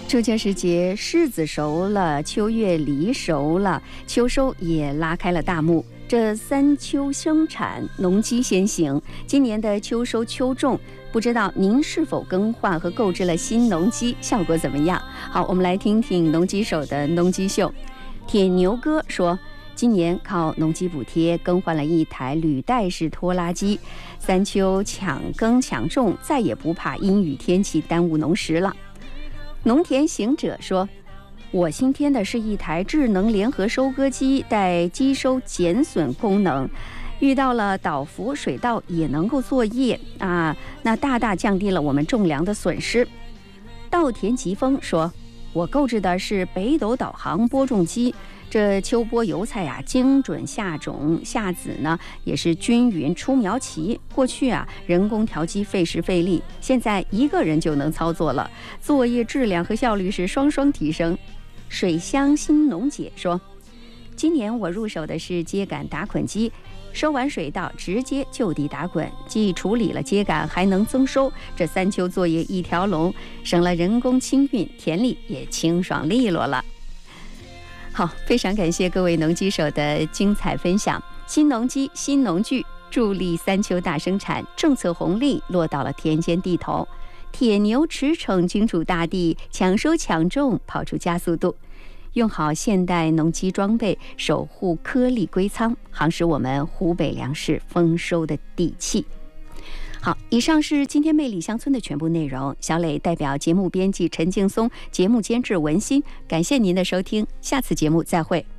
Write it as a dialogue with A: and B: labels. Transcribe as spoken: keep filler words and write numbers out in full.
A: 中秋时节，柿子熟了，秋月梨熟了，秋收也拉开了大幕。这三秋生产，农机先行。今年的秋收秋种，不知道您是否更换和购置了新农机，效果怎么样？好，我们来听听农机手的农机秀。铁牛哥说，今年靠农机补贴更换了一台履带式拖拉机，三秋抢耕抢种，再也不怕阴雨天气耽误农时了。农田行者说，我新添的是一台智能联合收割机，带机收减损功能，遇到了倒伏水稻也能够作业啊，那大大降低了我们种粮的损失。稻田疾风说，我购置的是北斗导航播种机，这秋播油菜呀、啊，精准下种下籽呢，也是均匀出苗期。过去啊，人工调机费时费力，现在一个人就能操作了，作业质量和效率是双双提升。水乡新农姐说，今年我入手的是秸秆打捆机，收完水稻直接就地打滚，既处理了秸秆，还能增收。这三秋作业一条龙，省了人工清运，田里也清爽利落了。好，非常感谢各位农机手的精彩分享。新农机、新农具助力三秋大生产，政策红利落到了田间地头。铁牛驰骋君主大地，抢收抢种跑出加速度。用好现代农机装备，守护颗粒归仓，夯实我们湖北粮食丰收的底气。好，以上是今天魅力乡村的全部内容。小磊代表节目编辑陈劲松，节目监制文心，感谢您的收听，下次节目再会。